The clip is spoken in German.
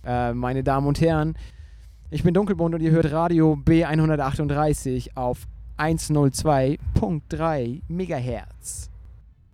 meine Damen und Herren. Ich bin Dunkelbunt und ihr hört Radio B138 auf 102.3 Megahertz.